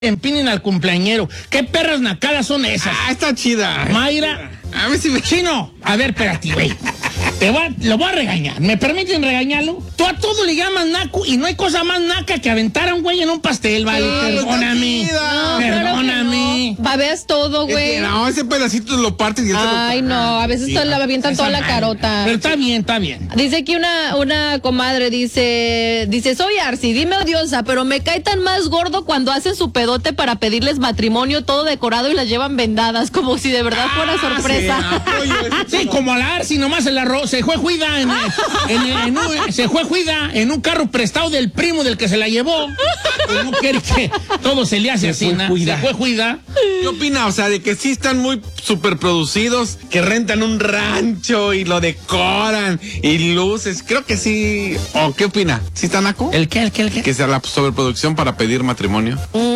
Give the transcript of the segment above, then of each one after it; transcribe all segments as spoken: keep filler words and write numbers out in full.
empinen al cumpleañero. ¿Qué perras nacadas son esas? Ah, está chida. Mayra. A ver si me... Chino, a ver, espérate, güey. Te voy a, lo voy a regañar. ¿Me permiten regañarlo? Tú a todo le llamas naco y no hay cosa más naca que aventar a un güey en un pastel, ¿vale? Sí, Perdóname. No, Perdóname. Claro no. Babeas todo, güey. No, ese pedacito lo partes y él se lo... Ay, no, a veces Sí, te no, la avientan esa toda la madre. carota. Pero está bien, está bien. Dice aquí una, una comadre, dice, dice, soy Arsi, dime odiosa, pero me cae tan más gordo cuando hacen su pedote para pedirles matrimonio todo decorado y las llevan vendadas, como si de verdad fuera sorpresa. Sí, sí, como a la Arsi, nomás el arroz, se fue juida en, en, en, en un, se fue juida en un carro prestado del primo del que se la llevó. Pues no quiere que todo se le hace así, fue ¿no? juida. Se fue juida. ¿Qué opina? O sea, de que sí están muy super producidos, que rentan un rancho y lo decoran y luces. Creo que sí. ¿O qué opina? ¿Sí está naco? ¿El qué, el qué, el qué? Que sea la sobreproducción para pedir matrimonio.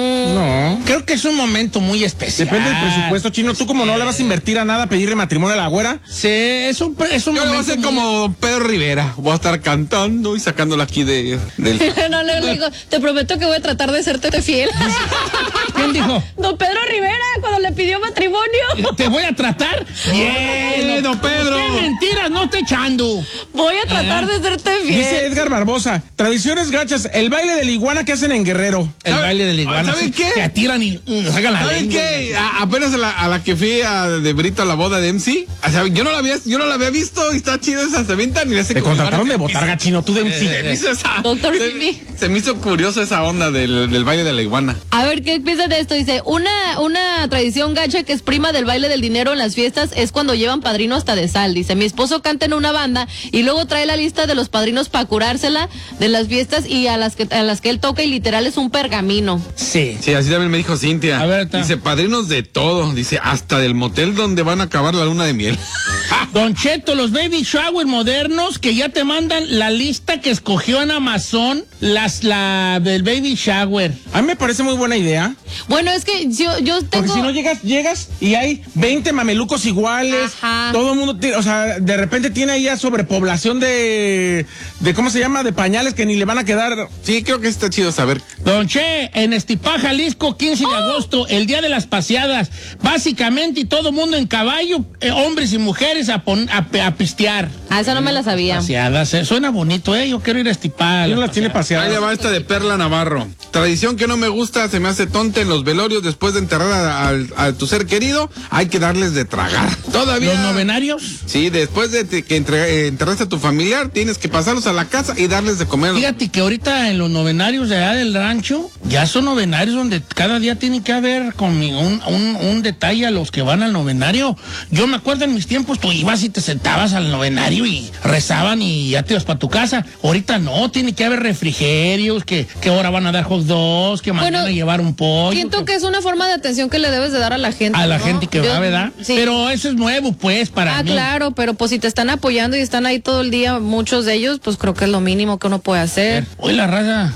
No. Creo que es un momento muy especial. Depende del presupuesto, Chino. ¿Tú como no le vas a invertir a nada, pedirle matrimonio a la güera? Sí, es un, es un Yo lo voy a momento hacer muy- como Pedro Rivera. Voy a estar cantando y sacándola aquí de, del... No, le, le digo, te prometo que voy a tratar de serte fiel. ¿Quién dijo? Don Pedro Rivera, cuando le pidió matrimonio. ¿Te voy a tratar? Bien, don Pedro. ¿Qué mentiras no te echando? Voy a tratar de serte fiel. Dice Edgar Barbosa, tradiciones gachas, el baile de la iguana que hacen en Guerrero. El ¿Sabe- baile de la iguana. ¿saben qué? Te atiran y mm, sacan la ¿Saben lengua. qué? A- apenas a la, a la que fui a, de Brito a la boda de M C, o sea, yo no la había, yo no la había visto y está chido esa, se avientan y le hace Te como contrataron de iguana. botarga, Chino, tú de M Se me C. hizo esa- Doctor se- Simi. Se me hizo curioso esa onda del, del baile de la iguana. A ver, ¿qué piensas de esto? Dice, una, una tradición gacha que es prima del baile del dinero en las fiestas es cuando llevan padrino hasta de sal. Dice, mi esposo canta en una banda y luego trae la lista de los padrinos para curársela de las fiestas y a las que, a las que él toca y literal es un pergamino. Sí. Sí, así también me dijo Cintia. A ver, está. Dice, padrinos de todo. Dice, hasta del motel donde van a acabar la luna de miel. Don Cheto, los baby shower modernos que ya te mandan la lista que escogió en Amazon, las la del baby shower. A mí me parece muy buena idea, Bueno, es que yo, yo porque tengo... si no llegas, llegas y hay veinte mamelucos iguales, Ajá. todo el mundo, tiene, o sea, de repente tiene ahí ya sobrepoblación de, de, ¿cómo se llama? De pañales que ni le van a quedar. Sí, creo que está chido saber. Don Che, en Estipá, Jalisco, quince de agosto, el día de las paseadas. Básicamente, y todo mundo en caballo, eh, hombres y mujeres a, pon- a, pe- a pistear. Ah, esa no me la sabía. Paseadas, eh, suena bonito, ¿eh? Yo quiero ir a Estipá. ¿Quién las tiene Ahí paseadas? le va esta de Perla Navarro. Tradición que no me gusta, se me hace tonta en los velorios después de enterrar a, a- a tu ser querido, hay que darles de tragar. Todavía. ¿Los novenarios? Sí, después de te- que entre- eh, enterraste a tu familiar, tienes que pasarlos a la casa y darles de comer. Fíjate que ahorita en los novenarios de allá del rancho, ya son novenarios donde cada día tiene que haber conmigo un, un, un detalle a los que van al novenario. Yo me acuerdo en mis tiempos, tú ibas y te sentabas al novenario y rezaban y ya te ibas para tu casa. Ahorita no, tiene que haber refrigerios, que, que ahora van a dar hot dogs, que mañana Bueno, llevar un pollo. Siento que es una forma de atención que le debes de dar a la gente. A la ¿no? gente que Yo- va, ¿verdad? Sí. Pero eso es nuevo, pues, para Ah, mí. claro, pero pues si te están apoyando y están ahí todo el día, muchos de ellos, pues creo que es lo mínimo que uno puede hacer. Hoy la raza,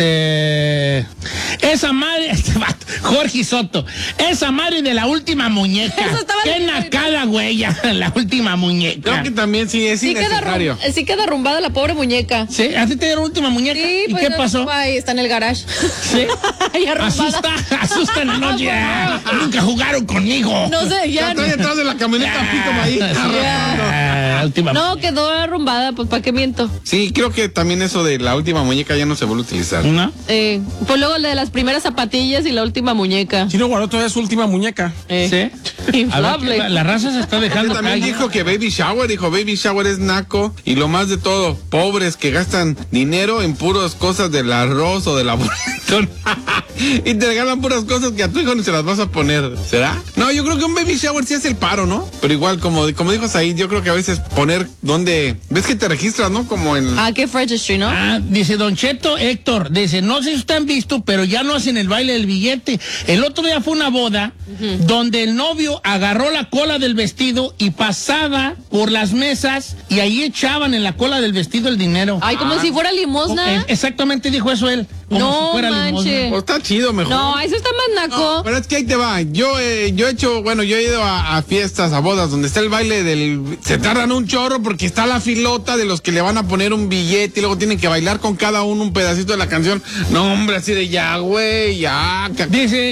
este. Esa madre, este vato, Jorge Soto, esa madre de la última muñeca. Eso estaba Qué leyendo nacada, güey, ya, la última muñeca. Creo que también sí es Sí queda, innecesario. rum- sí queda arrumbada la pobre muñeca. ¿Sí? ¿A ti te dieron última muñeca? Sí, ¿Y pues, qué no, pasó? Ahí está en el garage. Sí. Ahí arrumbada. Asusta, asusta en la noche. Ah, nunca jugaron conmigo. No sé, ya. Estoy detrás de la camioneta, así como ahí. Ah, la última No, quedó arrumbada, pues ¿para qué miento? Sí, creo que también eso de la última muñeca ya no se vuelve a utilizar. ¿No? Eh, pues luego la de las primeras zapatillas y la última muñeca. Chino guardó todavía su última muñeca. Eh, Sí. A ver, Inflable. la, la raza se está dejando También caer. dijo que baby shower, dijo baby shower es naco y lo más de todo, pobres que gastan dinero en puras cosas del arroz o del abuelito y te regalan puras cosas que a tu hijo ni se las vas a poner, ¿será? No, yo creo que un baby shower sí es el paro, ¿no? Pero igual, como, como dijo Said, yo creo que a veces poner donde, ves que te registras, ¿no? Como en... Ah, qué registry, ¿no? Ah, dice Don Cheto Héctor, dice, no sé si ustedes han visto, pero ya no hacen el baile del billete. El otro día fue una boda donde el novio novio agarró la cola del vestido y pasaba por las mesas y ahí echaban en la cola del vestido el dinero. Ay, como si fuera limosna. Eh, Exactamente dijo eso él. Como No si fuera manches. limosna. Pues está chido, mejor. No, eso está más naco. Pero es que ahí te va. Yo, eh, yo he hecho, bueno, yo he ido a, a fiestas, a bodas, donde está el baile del... Se tardan un chorro porque está la filota de los que le van a poner un billete y luego tienen que bailar con cada uno un pedacito de la canción. No, hombre, así de ya, güey, ya. Dice